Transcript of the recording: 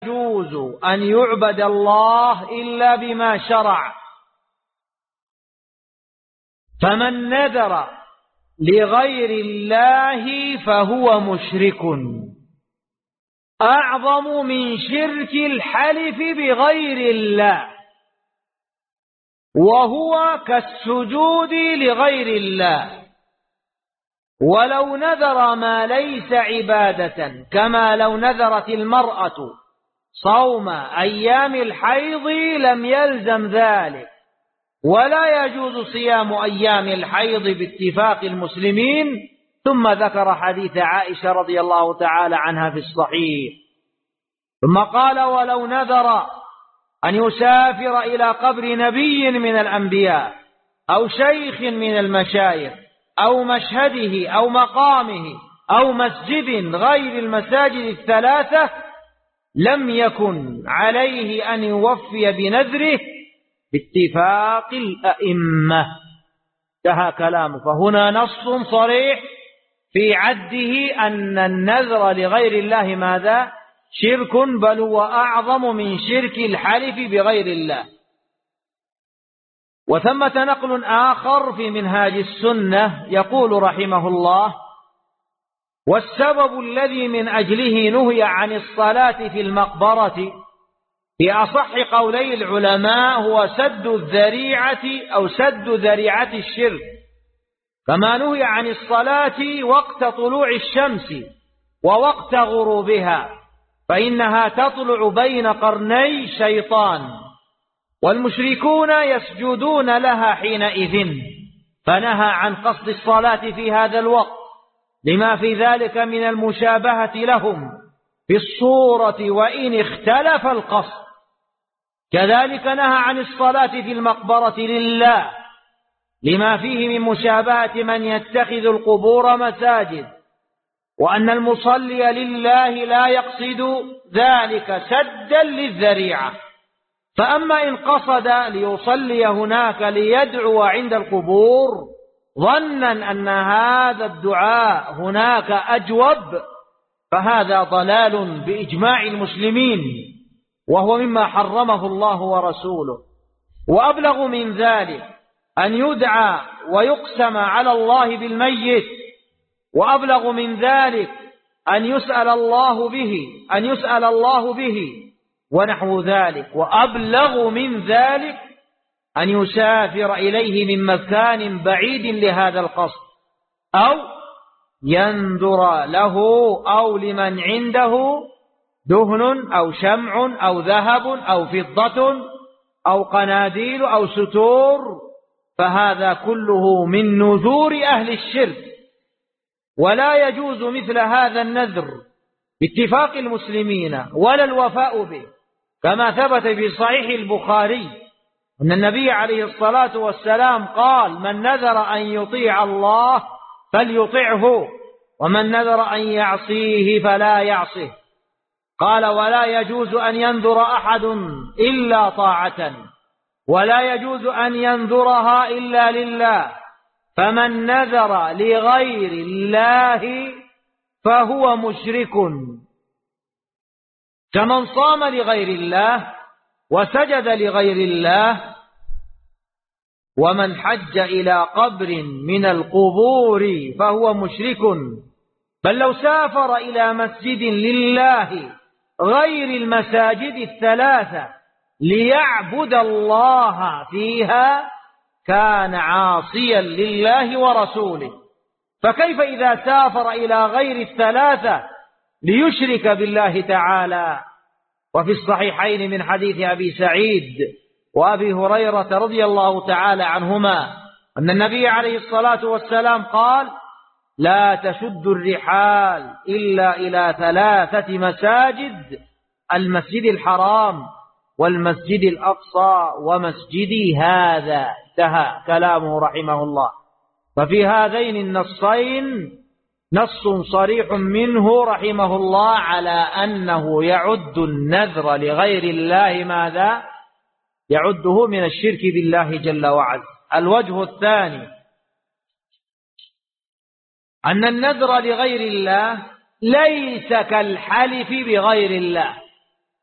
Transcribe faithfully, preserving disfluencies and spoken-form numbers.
يجوز أن يعبد الله إلا بما شرع، فمن نذر لغير الله فهو مشرك أعظم من شرك الحلف بغير الله، وهو كالسجود لغير الله. ولو نذر ما ليس عبادة، كما لو نذرت المرأة صوم أيام الحيض لم يلزم ذلك، ولا يجوز صيام أيام الحيض باتفاق المسلمين. ثم ذكر حديث عائشة رضي الله تعالى عنها في الصحيح. ثم قال: ولو نذر أن يسافر إلى قبر نبي من الأنبياء أو شيخ من المشايخ أو مشهده أو مقامه أو مسجد غير المساجد الثلاثة لم يكن عليه أن يوفي بنذره باتفاق الأئمة. انتهى كلامه. فهنا نص صريح في عده أن النذر لغير الله ماذا؟ شرك، بل هو أعظم من شرك الحلف بغير الله. وثمة نقل آخر في منهاج السنة يقول رحمه الله: والسبب الذي من أجله نهي عن الصلاة في المقبرة في أصح قولي العلماء هو سد الذريعة أو سد ذريعة الشرك، كما نهي عن الصلاة وقت طلوع الشمس ووقت غروبها، فإنها تطلع بين قرني شيطان، والمشركون يسجدون لها حينئذ، فنهى عن قصد الصلاة في هذا الوقت لما في ذلك من المشابهة لهم في الصورة وإن اختلف القصد. كذلك نهى عن الصلاة في المقبرة لله لما فيه من مشابهة من يتخذ القبور مساجد، وأن المصلي لله لا يقصد ذلك سدا للذريعة. فأما إن قصد ليصلي هناك ليدعو عند القبور ظنا أن هذا الدعاء هناك أجوب، فهذا ضلال بإجماع المسلمين، وهو مما حرمه الله ورسوله. وأبلغ من ذلك أن يدعى ويقسم على الله بالميت، وأبلغ من ذلك أن يسأل الله به أن يسأل الله به ونحو ذلك، وأبلغ من ذلك أن يسافر إليه من مكان بعيد لهذا القصد، أو ينذر له أو لمن عنده دهن أو شمع أو ذهب أو فضة أو قناديل أو ستور، فهذا كله من نذور أهل الشرك، ولا يجوز مثل هذا النذر باتفاق المسلمين ولا الوفاء به، كما ثبت في صحيح البخاري أن النبي عليه الصلاة والسلام قال: من نذر أن يطيع الله فليطعه، ومن نذر أن يعصيه فلا يعصه. قال: ولا يجوز أن ينذر أحد إلا طاعة، ولا يجوز أن ينذرها إلا لله، فمن نذر لغير الله فهو مشرك، كمن صام لغير الله وسجد لغير الله، ومن حج إلى قبر من القبور فهو مشرك. بل لو سافر إلى مسجد لله غير المساجد الثلاثة ليعبد الله فيها كان عاصيا لله ورسوله، فكيف إذا سافر إلى غير الثلاثة ليشرك بالله تعالى؟ وفي الصحيحين من حديث أبي سعيد وأبي هريرة رضي الله تعالى عنهما أن النبي عليه الصلاة والسلام قال: لا تشد الرحال إلا إلى ثلاثة مساجد: المسجد الحرام والمسجد الأقصى ومسجدي هذا. انتهى كلامه رحمه الله. ففي هذين النصين نص صريح منه رحمه الله على أنه يعد النذر لغير الله ماذا؟ يعده من الشرك بالله جل وعلا. الوجه الثاني أن النذر لغير الله ليس كالحلف بغير الله،